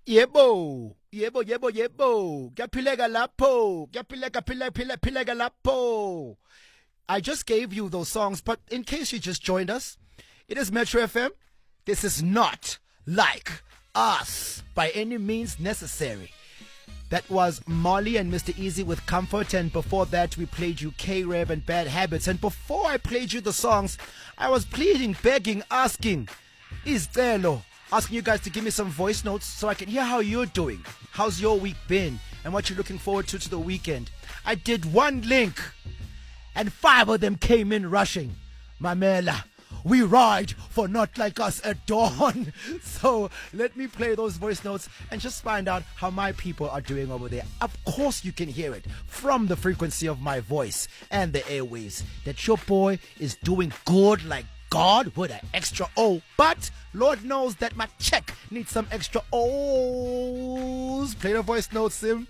Yebo, yebo, yebo, yebo. Kuyaphileka lapho. Kuyaphileka lapho. I just gave you those songs, but in case you just joined us, it is Metro FM. This is not like us by any means necessary. That was Molly and Mr. Easy with Comfort, and before that we played you K-Rev and Bad Habits. And before I played you the songs, I was pleading, begging, asking, Izcelo, asking you guys to give me some voice notes so I can hear how you're doing. How's your week been? And what you're looking forward to the weekend. I did one link, and 5 of them came in rushing. Mamela, we ride for Not Like Us at dawn. So let me play those voice notes and just find out how my people are doing over there. Of course you can hear it from the frequency of my voice and the airwaves that your boy is doing good like God with an extra O. But Lord knows that my check needs some extra O's. Play the voice notes, Sim.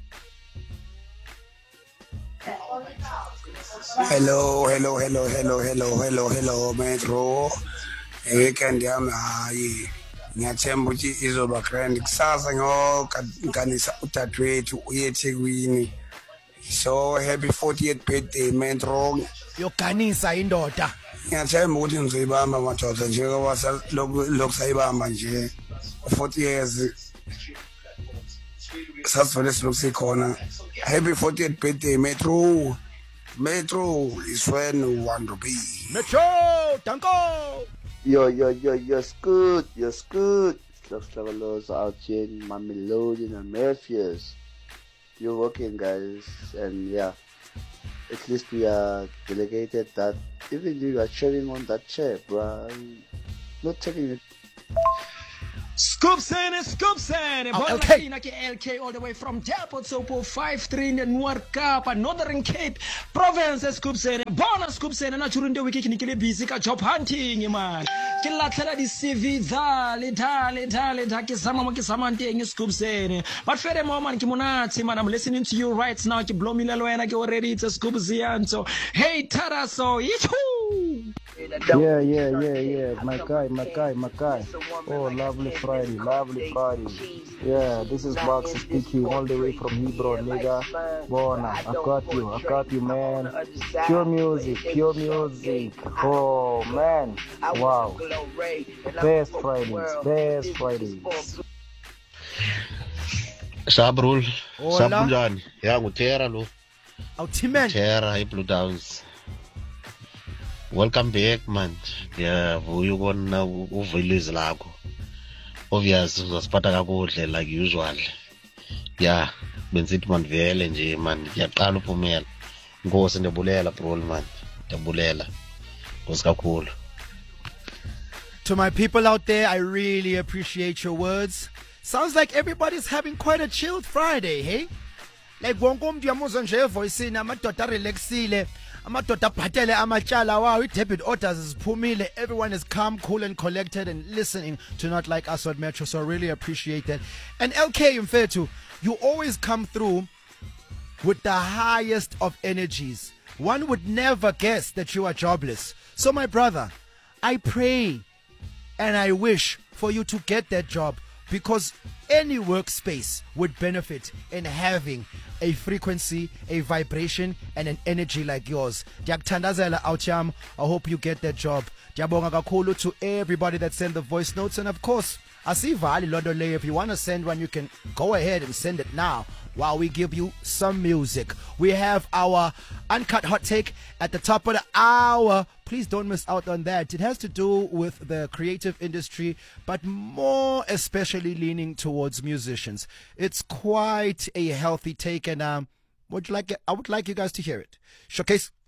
Hello, Metro. Weekend yami hayi. Ngiyathemba ukuthi izoba grand. Kusasa ngokanisa udadewethu uye eThekwini. So happy 40th birthday, Metro. Yoganisa indoda. Ngiyathemba ukuthi ngizoyibamba madoda njengoba lokusayibamba nje 40 years. Sasivele silokusikhona. Happy 40th birthday, Metro. Metro is when you want to be. Metro, Danko. You're good. Slug's out here in Mamelodi and Memphis. You're working, guys, and yeah, at least we are delegated that even you are chilling on that chair, bro. Not taking it. Scoopsen. LK. LK all the way from Dapot Sopo 53 in the Noord Kaap, Northern Cape Province. Scoopsen, bonus Scoopsen, and during the week you can busy job hunting, man. Kila tell the CV dale kisamante Scoopsen. But for the moment, Kimonati, man, I'm listening to you right now. Ki blow me and I already it's a Scoopsian. So hey Taraso, yichoo. Yeah. My guy. Oh, lovely Friday. Yeah, this is Box speaking all the way from Hebron, nigga. Bona, I got you, man. Pure music. Oh, man. Wow. Best Fridays. Sabrul. Hola. Sabunjani. Ya ngutera lo. Ultimate. Tera Blue Downs. Welcome back, man. Yeah, vuyo kona uvelize lakho. Obvious uzasiphatha kakuhle like usual. Yeah, benzithi man vele nje man. Ngiyaqala uphumela. Inkosi ndiyabulela bro man. Ndiyabulela. Nkosi kakhulu. To my people out there, I really appreciate your words. Sounds like everybody's having quite a chilled Friday, hey? Like wonke umuntu uyamuzwa nje evoicini amadoda relaxile. Amadoda abhatele amatyala wawo, i-debit orders ziphumile. Everyone is calm, cool and collected and listening to Not Like Us at Metro, so I really appreciate that. And LK Mfethu, you always come through with the highest of energies. One would never guess that you are jobless. So my brother, I pray and I wish for you to get that job, because any workspace would benefit in having a frequency, a vibration, and an energy like yours. Ndiyakuthandazela out yam. I hope you get that job. Ndiyabonga kakhulu to everybody that sent the voice notes, and of course, asivali londo leyo. If you want to send one, you can go ahead and send it now while we give you some music. We have our uncut hot take at the top of the hour. Please don't miss out on that. It has to do with the creative industry, but more especially leaning towards musicians. It's quite a healthy take, and I would like you guys to hear it. Showcase.